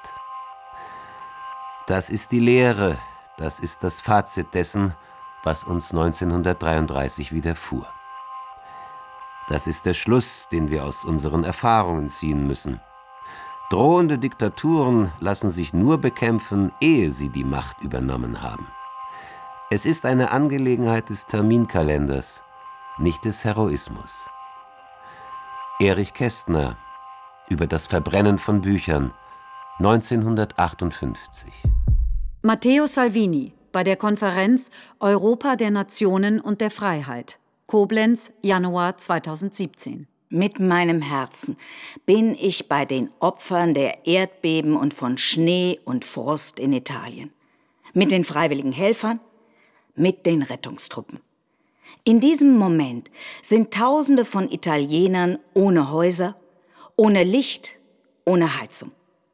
Das ist die Lehre, das ist das Fazit dessen, was uns 1933 widerfuhr. Das ist der Schluss, den wir aus unseren Erfahrungen ziehen müssen. Drohende Diktaturen lassen sich nur bekämpfen, ehe sie die Macht übernommen haben. Es ist eine Angelegenheit des Terminkalenders, nicht des Heroismus. Erich Kästner über das Verbrennen von Büchern 1958. Matteo Salvini bei der Konferenz Europa der Nationen und der Freiheit. Koblenz, Januar 2017. Mit meinem Herzen bin ich bei den Opfern der Erdbeben und von Schnee und Frost in Italien. Mit den freiwilligen Helfern, mit den Rettungstruppen. In diesem Moment sind Tausende von Italienern ohne Häuser, ohne Licht, ohne Heizung.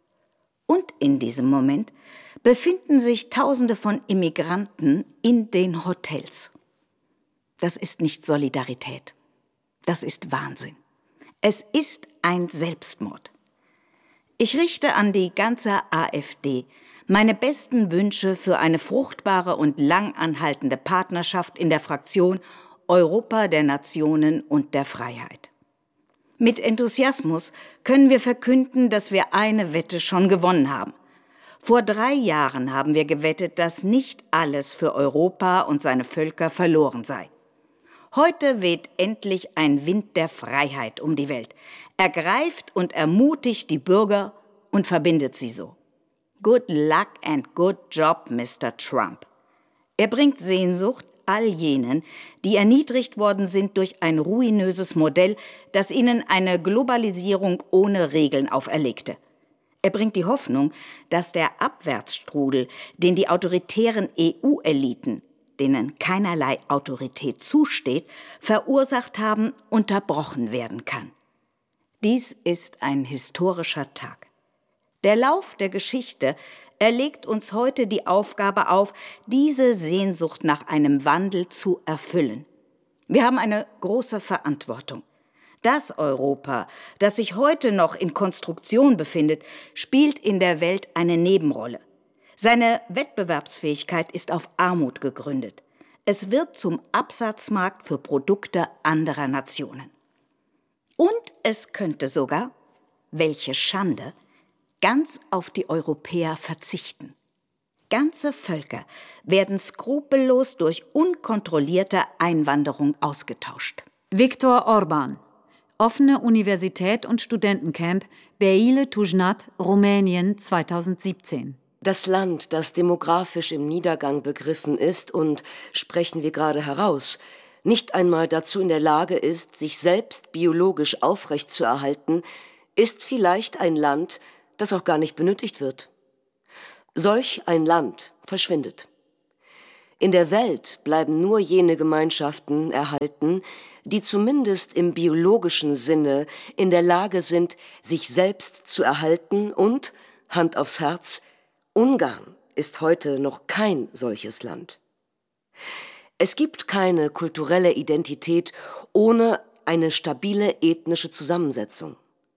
Und in diesem Moment befinden sich Tausende von Immigranten in den Hotels. Das ist nicht Solidarität. Das ist Wahnsinn. Es ist ein Selbstmord. Ich richte an die ganze AfD meine besten Wünsche für eine fruchtbare und langanhaltende Partnerschaft in der Fraktion Europa der Nationen und der Freiheit. Mit Enthusiasmus können wir verkünden, dass wir eine Wette schon gewonnen haben. Vor 3 Jahren haben wir gewettet, dass nicht alles für Europa und seine Völker verloren sei. Heute weht endlich ein Wind der Freiheit um die Welt, ergreift und ermutigt die Bürger und verbindet sie so. Good luck and good job, Mr. Trump. Er bringt Sehnsucht all jenen, die erniedrigt worden sind durch ein ruinöses Modell, das ihnen eine Globalisierung ohne Regeln auferlegte. Er bringt die Hoffnung, dass der Abwärtsstrudel, den die autoritären EU-Eliten, denen keinerlei Autorität zusteht, verursacht haben, unterbrochen werden kann. Dies ist ein historischer Tag. Der Lauf der Geschichte erlegt uns heute die Aufgabe auf, diese Sehnsucht nach einem Wandel zu erfüllen. Wir haben eine große Verantwortung. Das Europa, das sich heute noch in Konstruktion befindet, spielt in der Welt eine Nebenrolle. Seine Wettbewerbsfähigkeit ist auf Armut gegründet. Es wird zum Absatzmarkt für Produkte anderer Nationen. Und es könnte sogar, welche Schande, ganz auf die Europäer verzichten. Ganze Völker werden skrupellos durch unkontrollierte Einwanderung ausgetauscht. Viktor Orban. Offene Universität und Studentencamp Beile Tujnat, Rumänien 2017. Das Land, das demografisch im Niedergang begriffen ist und, sprechen wir gerade heraus, nicht einmal dazu in der Lage ist, sich selbst biologisch aufrechtzuerhalten, ist vielleicht ein Land, das auch gar nicht benötigt wird. Solch ein Land verschwindet. In der Welt bleiben nur jene Gemeinschaften erhalten, die zumindest im biologischen Sinne in der Lage sind, sich selbst zu erhalten und, Hand aufs Herz, Ungarn ist heute noch kein solches Land. Es gibt keine kulturelle Identität ohne eine stabile ethnische Zusammensetzung.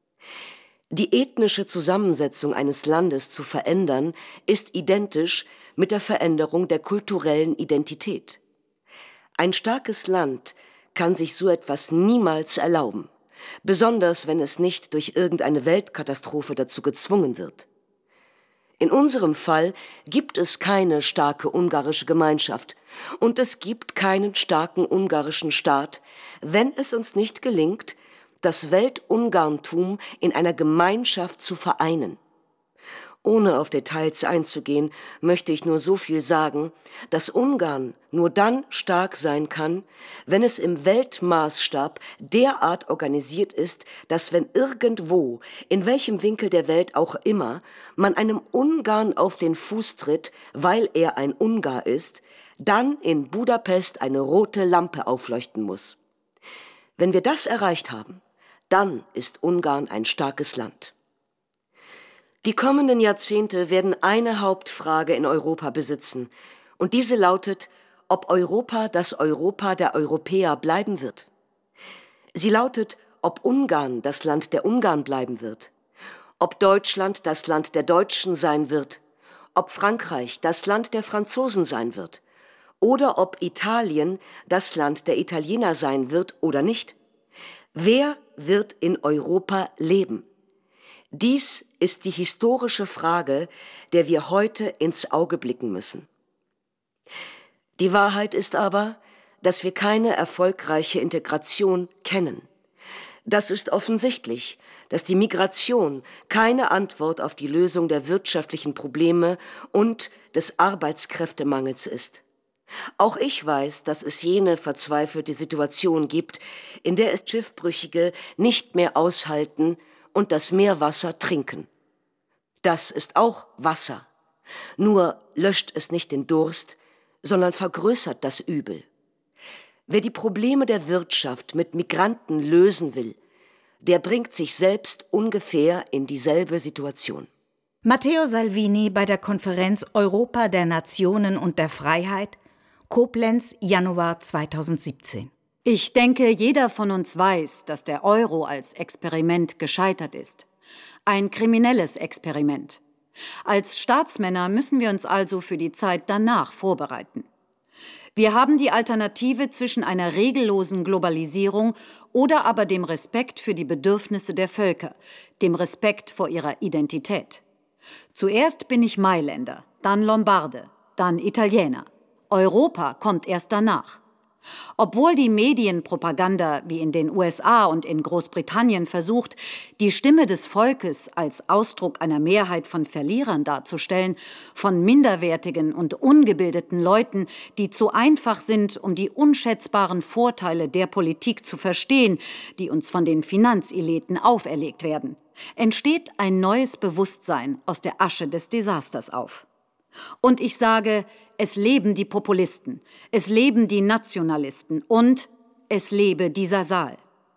Die ethnische Zusammensetzung eines Landes zu verändern, ist identisch mit der Veränderung der kulturellen Identität. Ein starkes Land kann sich so etwas niemals erlauben, besonders wenn es nicht durch irgendeine Weltkatastrophe dazu gezwungen wird. In unserem Fall gibt es keine starke ungarische Gemeinschaft und es gibt keinen starken ungarischen Staat, wenn es uns nicht gelingt, das Weltungarntum in einer Gemeinschaft zu vereinen. Ohne auf Details einzugehen, möchte ich nur so viel sagen, dass Ungarn nur dann stark sein kann, wenn es im Weltmaßstab derart organisiert ist, dass wenn irgendwo, in welchem Winkel der Welt auch immer, man einem Ungarn auf den Fuß tritt, weil er ein Ungar ist, dann in Budapest eine rote Lampe aufleuchten muss. Wenn wir das erreicht haben, dann ist Ungarn ein starkes Land. Die kommenden Jahrzehnte werden eine Hauptfrage in Europa besitzen, und diese lautet, ob Europa das Europa der Europäer bleiben wird. Sie lautet, ob Ungarn das Land der Ungarn bleiben wird, ob Deutschland das Land der Deutschen sein wird, ob Frankreich das Land der Franzosen sein wird, oder ob Italien das Land der Italiener sein wird oder nicht. Wer wird in Europa leben? Dies ist die historische Frage, der wir heute ins Auge blicken müssen. Die Wahrheit ist aber, dass wir keine erfolgreiche Integration kennen. Das ist offensichtlich, dass die Migration keine Antwort auf die Lösung der wirtschaftlichen Probleme und des Arbeitskräftemangels ist. Auch ich weiß, dass es jene verzweifelte Situation gibt, in der es Schiffbrüchige nicht mehr aushalten und das Meerwasser trinken. Das ist auch Wasser. Nur löscht es nicht den Durst, sondern vergrößert das Übel. Wer die Probleme der Wirtschaft mit Migranten lösen will, der bringt sich selbst ungefähr in dieselbe Situation. Matteo Salvini bei der Konferenz Europa der Nationen und der Freiheit, Koblenz, Januar 2017. Ich denke, jeder von uns weiß, dass der Euro als Experiment gescheitert ist. Ein kriminelles Experiment. Als Staatsmänner müssen wir uns also für die Zeit danach vorbereiten. Wir haben die Alternative zwischen einer regellosen Globalisierung oder aber dem Respekt für die Bedürfnisse der Völker, dem Respekt vor ihrer Identität. Zuerst bin ich Mailänder, dann Lombarde, dann Italiener. Europa kommt erst danach. Obwohl die Medienpropaganda wie in den USA und in Großbritannien versucht, die Stimme des Volkes als Ausdruck einer Mehrheit von Verlierern darzustellen, von minderwertigen und ungebildeten Leuten, die zu einfach sind, um die unschätzbaren Vorteile der Politik zu verstehen, die uns von den Finanzeliten auferlegt werden, entsteht ein neues Bewusstsein aus der Asche des Desasters auf. Und ich sage, es leben die Populisten, es leben die Nationalisten und es lebe dieser Saal.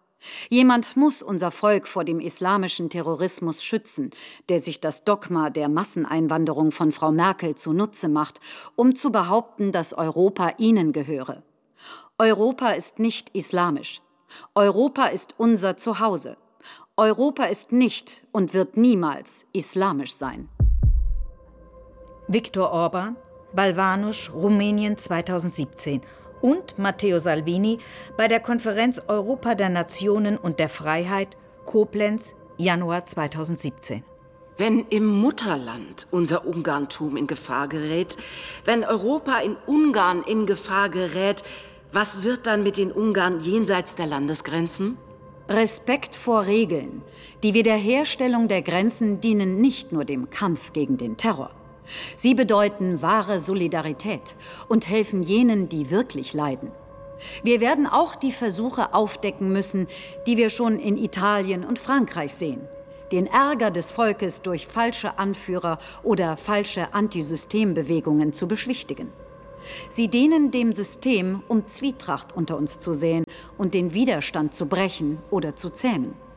Jemand muss unser Volk vor dem islamischen Terrorismus schützen, der sich das Dogma der Masseneinwanderung von Frau Merkel zunutze macht, um zu behaupten, dass Europa ihnen gehöre. Europa ist nicht islamisch. Europa ist unser Zuhause. Europa ist nicht und wird niemals islamisch sein. Viktor Orban, Balvanus, Rumänien 2017 und Matteo Salvini bei der Konferenz Europa der Nationen und der Freiheit, Koblenz, Januar 2017. Wenn im Mutterland unser Ungarntum in Gefahr gerät, wenn Europa in Ungarn in Gefahr gerät, was wird dann mit den Ungarn jenseits der Landesgrenzen? Respekt vor Regeln. Die Wiederherstellung der Grenzen dienen nicht nur dem Kampf gegen den Terror. Sie bedeuten wahre Solidarität und helfen jenen, die wirklich leiden. Wir werden auch die Versuche aufdecken müssen, die wir schon in Italien und Frankreich sehen. Den Ärger des Volkes durch falsche Anführer oder falsche Antisystembewegungen zu beschwichtigen. Sie dienen dem System, um Zwietracht unter uns zu säen und den Widerstand zu brechen oder zu zähmen.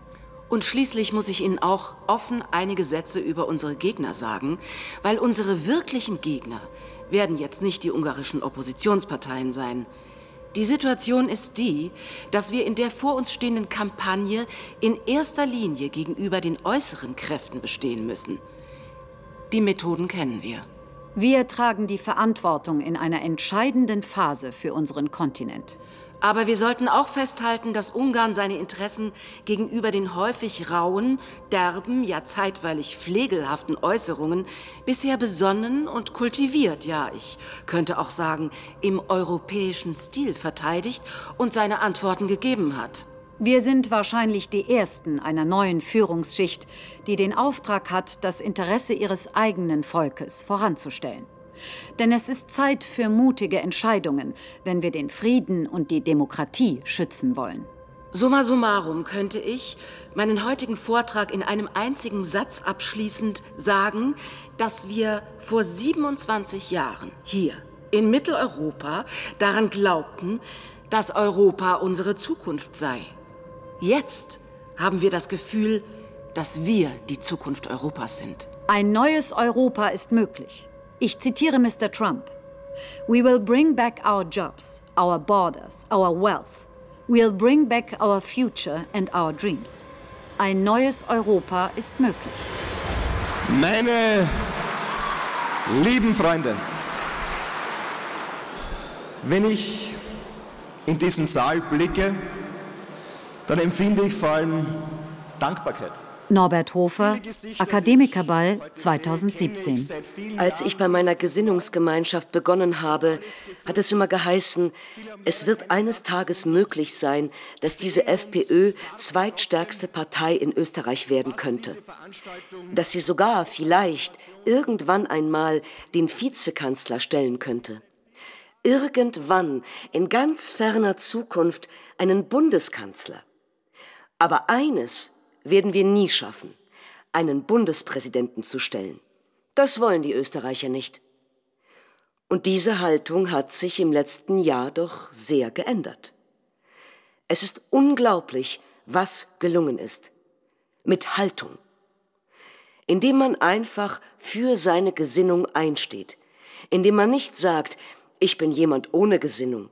Und schließlich muss ich Ihnen auch offen einige Sätze über unsere Gegner sagen, weil unsere wirklichen Gegner werden jetzt nicht die ungarischen Oppositionsparteien sein. Die Situation ist die, dass wir in der vor uns stehenden Kampagne in erster Linie gegenüber den äußeren Kräften bestehen müssen. Die Methoden kennen wir. Wir tragen die Verantwortung in einer entscheidenden Phase für unseren Kontinent. Aber wir sollten auch festhalten, dass Ungarn seine Interessen gegenüber den häufig rauen, derben, ja zeitweilig pflegelhaften Äußerungen bisher besonnen und kultiviert, ja, ich könnte auch sagen, im europäischen Stil verteidigt und seine Antworten gegeben hat. Wir sind wahrscheinlich die Ersten einer neuen Führungsschicht, die den Auftrag hat, das Interesse ihres eigenen Volkes voranzustellen. Denn es ist Zeit für mutige Entscheidungen, wenn wir den Frieden und die Demokratie schützen wollen. Summa summarum könnte ich meinen heutigen Vortrag in einem einzigen Satz abschließend sagen, dass wir vor 27 Jahren hier in Mitteleuropa daran glaubten, dass Europa unsere Zukunft sei. Jetzt haben wir das Gefühl, dass wir die Zukunft Europas sind. Ein neues Europa ist möglich. Ich zitiere Mr. Trump. We will bring back our jobs, our borders, our wealth. We'll bring back our future and our dreams. Ein neues Europa ist möglich. Meine lieben Freunde, wenn ich in diesen Saal blicke, dann empfinde ich vor allem Dankbarkeit. Norbert Hofer, Akademikerball 2017. Als ich bei meiner Gesinnungsgemeinschaft begonnen habe, hat es immer geheißen, es wird eines Tages möglich sein, dass diese FPÖ zweitstärkste Partei in Österreich werden könnte. Dass sie sogar vielleicht irgendwann einmal den Vizekanzler stellen könnte. Irgendwann, in ganz ferner Zukunft, einen Bundeskanzler. Aber eines werden wir nie schaffen, einen Bundespräsidenten zu stellen. Das wollen die Österreicher nicht. Und diese Haltung hat sich im letzten Jahr doch sehr geändert. Es ist unglaublich, was gelungen ist. Mit Haltung. Indem man einfach für seine Gesinnung einsteht. Indem man nicht sagt, ich bin jemand ohne Gesinnung.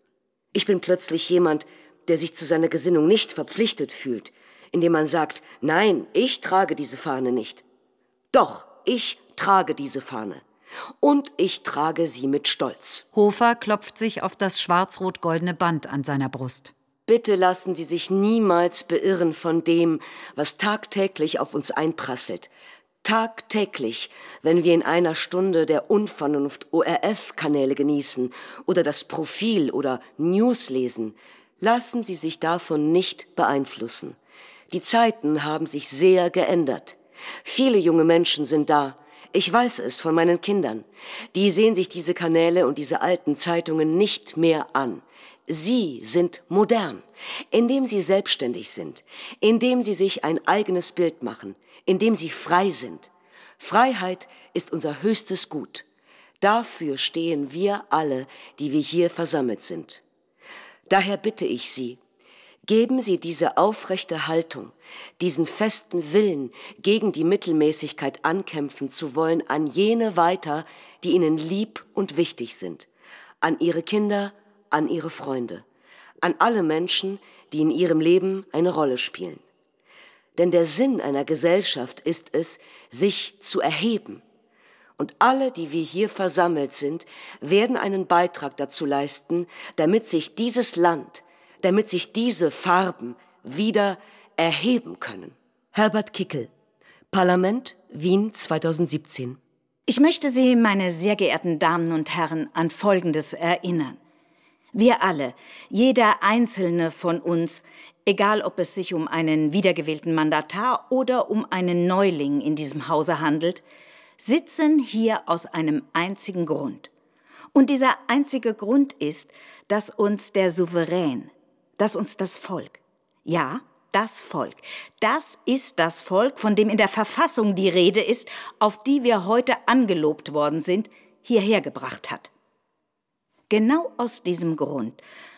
Ich bin plötzlich jemand, der sich zu seiner Gesinnung nicht verpflichtet fühlt, indem man sagt, nein, ich trage diese Fahne nicht. Doch, ich trage diese Fahne. Und ich trage sie mit Stolz. Hofer klopft sich auf das schwarz-rot-goldene Band an seiner Brust. Bitte lassen Sie sich niemals beirren von dem, was tagtäglich auf uns einprasselt. Tagtäglich, wenn wir in einer Stunde der Unvernunft ORF-Kanäle genießen oder das Profil oder News lesen, lassen Sie sich davon nicht beeinflussen. Die Zeiten haben sich sehr geändert. Viele junge Menschen sind da. Ich weiß es von meinen Kindern. Die sehen sich diese Kanäle und diese alten Zeitungen nicht mehr an. Sie sind modern, indem sie selbstständig sind, indem sie sich ein eigenes Bild machen, indem sie frei sind. Freiheit ist unser höchstes Gut. Dafür stehen wir alle, die wir hier versammelt sind. Daher bitte ich Sie, geben Sie diese aufrechte Haltung, diesen festen Willen, gegen die Mittelmäßigkeit ankämpfen zu wollen, an jene weiter, die Ihnen lieb und wichtig sind, an Ihre Kinder, an Ihre Freunde, an alle Menschen, die in Ihrem Leben eine Rolle spielen. Denn der Sinn einer Gesellschaft ist es, sich zu erheben. Und alle, die wir hier versammelt sind, werden einen Beitrag dazu leisten, damit sich dieses Land, damit sich diese Farben wieder erheben können. Herbert Kickl, Parlament, Wien 2017. Ich möchte Sie, meine sehr geehrten Damen und Herren, an Folgendes erinnern. Wir alle, jeder einzelne von uns, egal ob es sich um einen wiedergewählten Mandatar oder um einen Neuling in diesem Hause handelt, sitzen hier aus einem einzigen Grund. Und dieser einzige Grund ist, dass uns der Souverän, dass uns das Volk, ja, das Volk, das ist das Volk, von dem in der Verfassung die Rede ist, auf die wir heute angelobt worden sind, hierher gebracht hat. Genau aus diesem Grund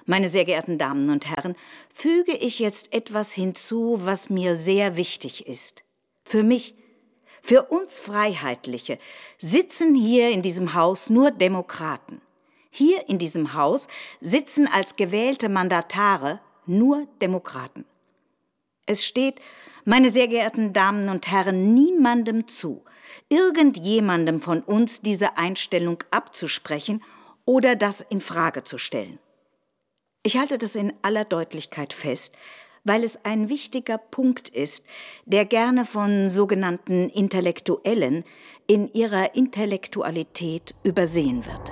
Meine sehr geehrten Damen und Herren, füge ich jetzt etwas hinzu, was mir sehr wichtig ist. Für mich, für uns Freiheitliche, sitzen hier in diesem Haus nur Demokraten. Hier in diesem Haus sitzen als gewählte Mandatare nur Demokraten. Es steht, meine sehr geehrten Damen und Herren, niemandem zu, irgendjemandem von uns diese Einstellung abzusprechen oder das in Frage zu stellen. Ich halte das in aller Deutlichkeit fest, weil es ein wichtiger Punkt ist, der gerne von sogenannten Intellektuellen in ihrer Intellektualität übersehen wird.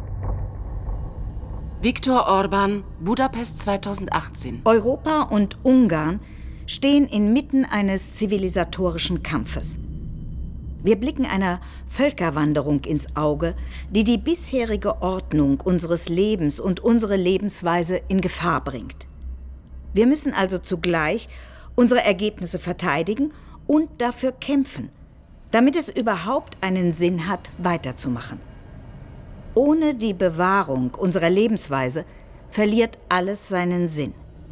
Viktor Orbán, Budapest 2018. Europa und Ungarn stehen inmitten eines zivilisatorischen Kampfes. Wir blicken einer Völkerwanderung ins Auge, die die bisherige Ordnung unseres Lebens und unsere Lebensweise in Gefahr bringt. Wir müssen also zugleich unsere Ergebnisse verteidigen und dafür kämpfen, damit es überhaupt einen Sinn hat, weiterzumachen. Ohne die Bewahrung unserer Lebensweise verliert alles seinen Sinn.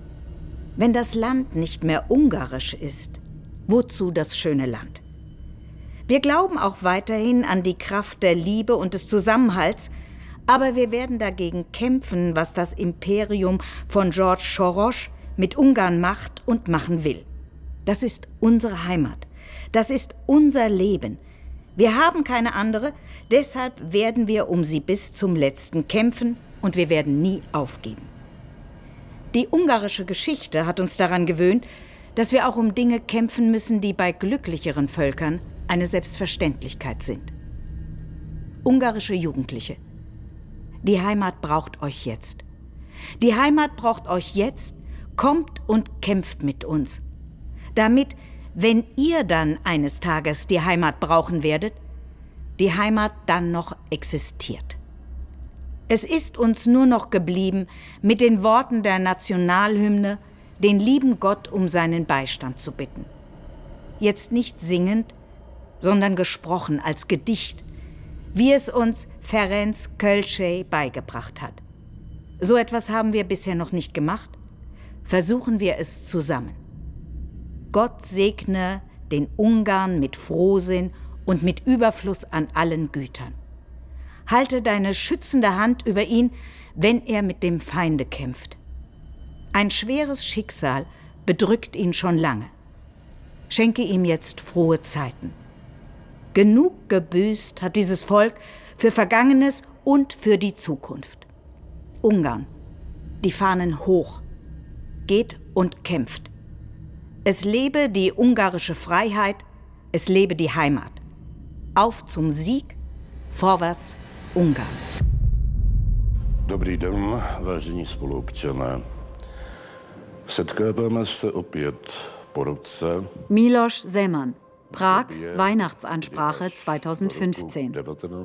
Wenn das Land nicht mehr ungarisch ist, wozu das schöne Land? Wir glauben auch weiterhin an die Kraft der Liebe und des Zusammenhalts, aber wir werden dagegen kämpfen, was das Imperium von George Soros mit Ungarn macht und machen will. Das ist unsere Heimat. Das ist unser Leben. Wir haben keine andere, deshalb werden wir um sie bis zum Letzten kämpfen und wir werden nie aufgeben. Die ungarische Geschichte hat uns daran gewöhnt, dass wir auch um Dinge kämpfen müssen, die bei glücklicheren Völkern eine Selbstverständlichkeit sind. Ungarische Jugendliche. Die Heimat braucht euch jetzt. Die Heimat braucht euch jetzt. Kommt und kämpft mit uns. Damit, wenn ihr dann eines Tages die Heimat brauchen werdet, die Heimat dann noch existiert. Es ist uns nur noch geblieben, mit den Worten der Nationalhymne den lieben Gott um seinen Beistand zu bitten. Jetzt nicht singend, sondern gesprochen als Gedicht, wie es uns Ferenc Kölcsey beigebracht hat. So etwas haben wir bisher noch nicht gemacht. Versuchen wir es zusammen. Gott segne den Ungarn mit Frohsinn und mit Überfluss an allen Gütern. Halte deine schützende Hand über ihn, wenn er mit dem Feinde kämpft. Ein schweres Schicksal bedrückt ihn schon lange. Schenke ihm jetzt frohe Zeiten. Genug gebüßt hat dieses Volk für Vergangenes und für die Zukunft. Ungarn, die Fahnen hoch. Geht und kämpft. Es lebe die ungarische Freiheit, es lebe die Heimat. Auf zum Sieg, vorwärts Ungarn. Dobrý den, vážení spoluobčané. Setkáváme se opět po roce. Miloš Zeman, Prag, Weihnachtsansprache 2015.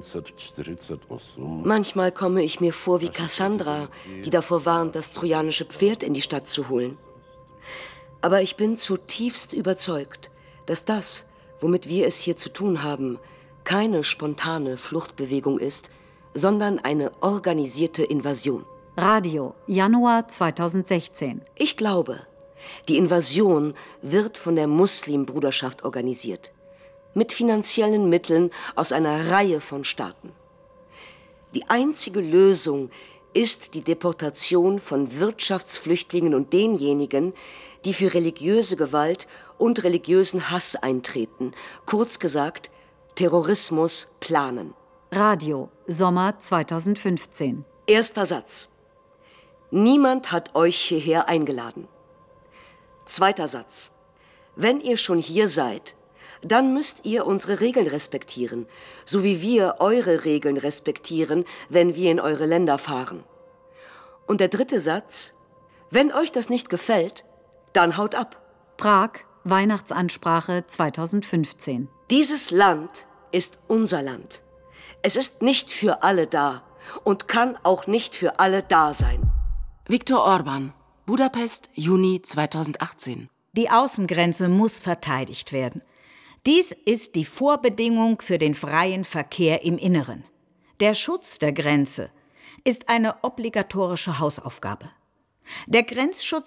Manchmal komme ich mir vor wie Cassandra, die davor warnt, das trojanische Pferd in die Stadt zu holen. Aber ich bin zutiefst überzeugt, dass das, womit wir es hier zu tun haben, keine spontane Fluchtbewegung ist, sondern eine organisierte Invasion. Radio, Januar 2016. Ich glaube, die Invasion wird von der Muslimbruderschaft organisiert, mit finanziellen Mitteln aus einer Reihe von Staaten. Die einzige Lösung ist die Deportation von Wirtschaftsflüchtlingen und denjenigen, die für religiöse Gewalt und religiösen Hass eintreten, kurz gesagt, Terrorismus planen. Radio, Sommer 2015. Erster Satz. Niemand hat euch hierher eingeladen. Zweiter Satz. Wenn ihr schon hier seid, dann müsst ihr unsere Regeln respektieren, so wie wir eure Regeln respektieren, wenn wir in eure Länder fahren. Und der dritte Satz. Wenn euch das nicht gefällt, dann haut ab. Prag, Weihnachtsansprache 2015. Dieses Land ist unser Land. Es ist nicht für alle da und kann auch nicht für alle da sein. Viktor Orbán, Budapest, Juni 2018. Die Außengrenze muss verteidigt werden. Dies ist die Vorbedingung für den freien Verkehr im Inneren. Der Schutz der Grenze ist eine obligatorische Hausaufgabe. Der Grenzschutz